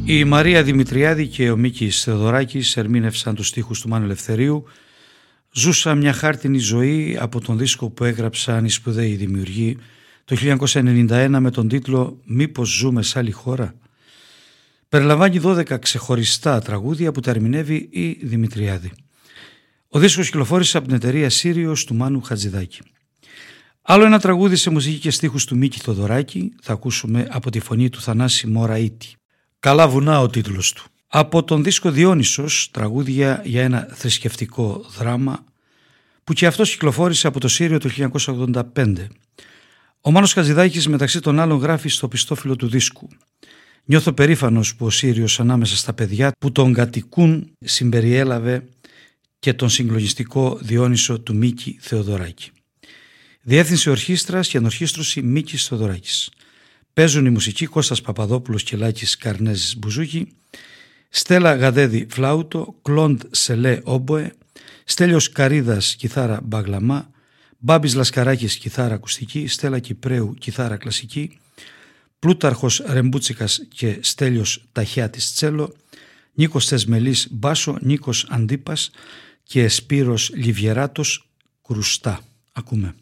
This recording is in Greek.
Η Μαρία Δημητριάδη και ο Μίκης Θεοδωράκης ερμήνευσαν τους στίχους του Μάνου Ελευθερίου. Ζούσα μια χάρτινη ζωή από τον δίσκο που έγραψαν οι σπουδαίοι δημιουργοί το 1991 με τον τίτλο «Μήπως ζούμε σε άλλη χώρα». Περιλαμβάνει 12 ξεχωριστά τραγούδια που τα ερμηνεύει η Δημητριάδη. Ο δίσκος κυκλοφόρησε από την εταιρεία Σύριος του Μάνου Χατζηδάκη. Άλλο ένα τραγούδι σε μουσική και στίχους του Μίκη Θεοδωράκη θα ακούσουμε από τη φωνή του Θανάση Μωραΐτη. «Καλά βουνά» ο τίτλος του. Από τον δίσκο Διόνυσος, τραγούδια για ένα θρησκευτικό δράμα που και αυτός κυκλοφόρησε από το Σύριο το 1985. Ο Μάνος Χατζηδάκης μεταξύ των άλλων γράφει στο πιστόφυλλο του δίσκου: «Νιώθω περήφανος που ο Σύριος ανάμεσα στα παιδιά που τον κατοικούν συμπεριέλαβε και τον συγκλονιστικό Διόνυσο του Μίκη Θεοδωράκη». Διεύθυνση ορχήστρας και ανορχήστρωση Μίκης Θεοδωράκης. Παίζουν η μουσική Κώστας Παπαδόπουλος και Λάκης Καρνέζης μπουζούκι, Στέλλα Γαδέδη φλάουτο, Κλοντ Σελέ όμποε, Στέλιος Καρίδας κιθάρα μπαγλαμά, Μπάμπης Λασκαράκης κιθάρα ακουστική, Στέλλα Κυπρέου κιθάρα κλασική, Πλούταρχος Ρεμπούτσικας και Στέλιος Ταχιάτης τσέλο, Νίκος Θεσμελής μπάσο, Νίκος Αντίπας και Σπύρος Λιβιεράτος κρουστά. Ακούμε.